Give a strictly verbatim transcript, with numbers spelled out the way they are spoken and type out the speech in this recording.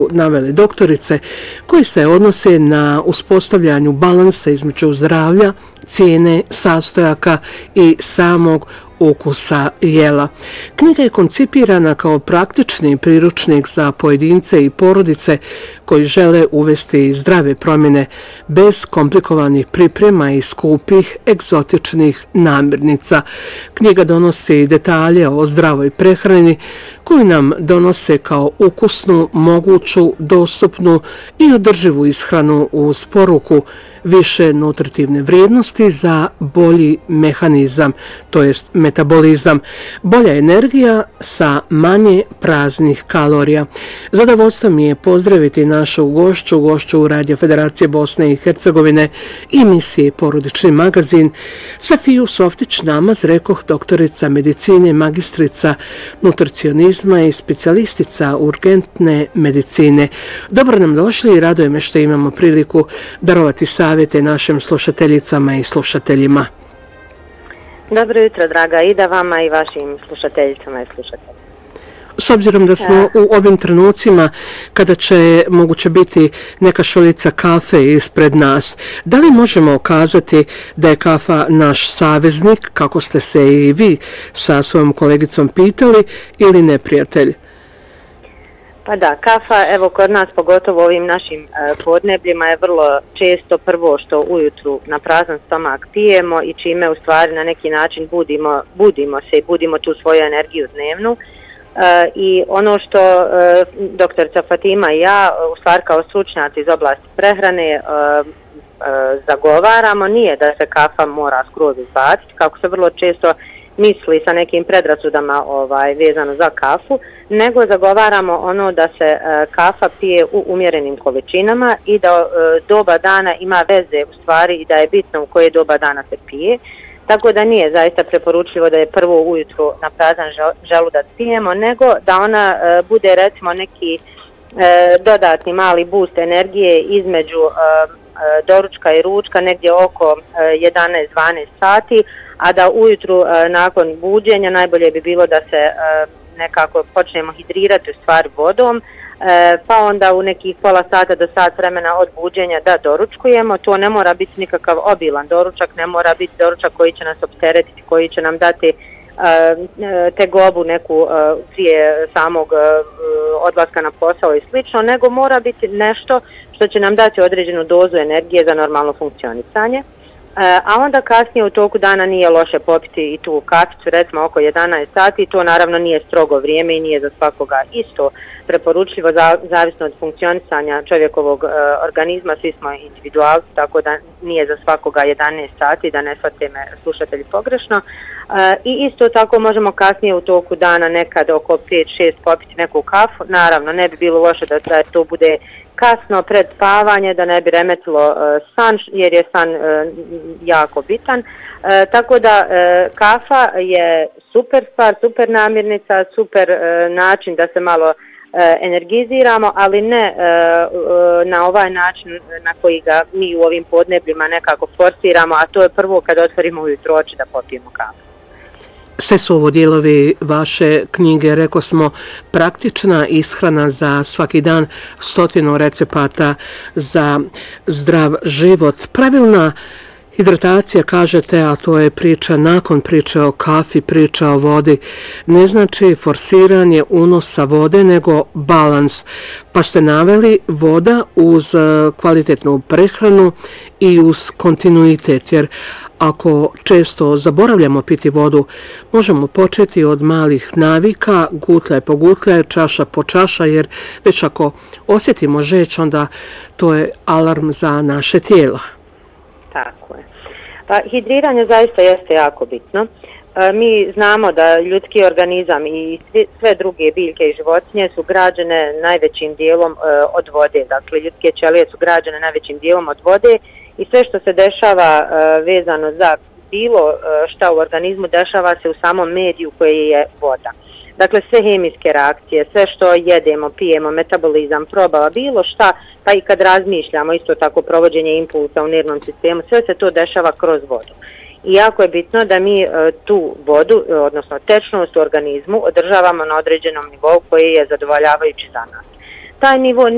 naveli doktorice, koji se odnose na uspostavljanju balansa između zdravlja, cijene, sastojaka i samog ukusa jela. Knjiga je koncipirana kao praktični priručnik za pojedince i porodice koji žele uvesti zdrave promjene bez komplikovanih priprema i skupih egzotičnih namirnica. Knjiga donosi detalje o zdravoj prehrani koju nam donose kao ukusnu, moguću, dostupnu i održivu ishranu uz poruku više nutritivne vrijednosti za bolji mehanizam, to jest metabolizam, bolja energija sa manje praznih kalorija. Zadovoljstvo mi je pozdraviti našu gošću, gošću Radio Federacije Bosne i Hercegovine i emisije Porodični magazin, Safiju Softić Namaz, rekoh, doktorica medicine, magistrica nutricionizma i specijalistica urgentne medicine. Dobro nam došli i raduje me što imamo priliku darovati savjete našim slušateljicama i slušateljima. Dobro jutro, draga Ida, vama i vašim slušateljicama i slušateljima. S obzirom da smo u ovim trenucima kada će moguće biti neka šoljica kafe ispred nas, da li možemo kazati da je kafa naš saveznik, kako ste se i vi sa svojom kolegicom pitali, ili neprijatelj? Pa da, kafa, evo kod nas, pogotovo ovim našim e, podnebljima, je vrlo često prvo što ujutru na prazan stomak pijemo i čime u stvari na neki način budimo, budimo se i budimo tu svoju energiju dnevnu. E, I ono što e, doktorica Fatima i ja, u stvari kao stručnjaci iz oblasti prehrane, e, e, zagovaramo, nije da se kafa mora skroz izbaciti, kako se vrlo često misli sa nekim predrasudama ovaj, vezano za kafu, nego zagovaramo ono da se e, kafa pije u umjerenim količinama i da e, doba dana ima veze u stvari i da je bitno u koje doba dana se pije. Tako da nije zaista preporučljivo da je prvo ujutru na prazan želudac pijemo, nego da ona e, bude recimo neki e, dodatni mali boost energije između e, doručka i ručka negdje oko jedanaest dvanaest sati, a da ujutru nakon buđenja najbolje bi bilo da se nekako počnemo hidrirati u stvari vodom, pa onda u nekih pola sata do sat vremena od buđenja da doručkujemo. To ne mora biti nikakav obilan doručak, ne mora biti doručak koji će nas opteretiti, koji će nam dati tegobu neku prije samog odlaska na posao i slično, nego mora biti nešto što će nam dati određenu dozu energije za normalno funkcionisanje. A onda kasnije u toku dana nije loše popiti i tu kaficu, recimo oko jedanaest sati, to naravno nije strogo vrijeme i nije za svakoga isto preporučljivo, zavisno od funkcionisanja čovjekovog organizma, svi smo individualci, tako da nije za svakoga jedanaest sati, da ne shvate me slušatelji pogrešno. I isto tako možemo kasnije u toku dana nekad oko pet šest popiti neku kafu, naravno ne bi bilo loše da, da to bude kasno pred spavanje, da ne bi remetilo uh, san, jer je san uh, jako bitan. Uh, tako da uh, kafa je super stvar, super namirnica, super uh, način da se malo uh, energiziramo, ali ne uh, uh, na ovaj način na koji ga mi u ovim podnebljima nekako forsiramo, a to je prvo kad otvorimo ujutro oči da popijemo kafu. Sve su ovo dijelovi vaše knjige, reko smo, praktična ishrana za svaki dan, stotinu recepata za zdrav život. Pravilna hidratacija, kažete, a to je priča nakon priče o kafi, priča o vodi, ne znači forsiranje unosa vode, nego balans. Pa ste naveli voda uz kvalitetnu prehranu i uz kontinuitet, jer ako često zaboravljamo piti vodu, možemo početi od malih navika, gutlje po gutlje, čaša po čaša, jer već ako osjetimo žeć, onda to je alarm za naše tijela. Tako je. Pa, hidriranje zaista jeste jako bitno. E, mi znamo da ljudski organizam i sve druge biljke i životinje su građene najvećim dijelom e, od vode. Dakle, ljudske ćelije su građene najvećim dijelom od vode i sve što se dešava e, vezano za bilo e, šta u organizmu dešava se u samom mediju koji je voda. Dakle, sve hemijske reakcije, sve što jedemo, pijemo, metabolizam, probava, bilo šta, pa i kad razmišljamo, isto tako provođenje impulsa u nervnom sistemu, sve se to dešava kroz vodu. I jako je bitno da mi e, tu vodu, odnosno tečnost u organizmu, održavamo na određenom nivou koji je zadovoljavajući za nas. Taj nivo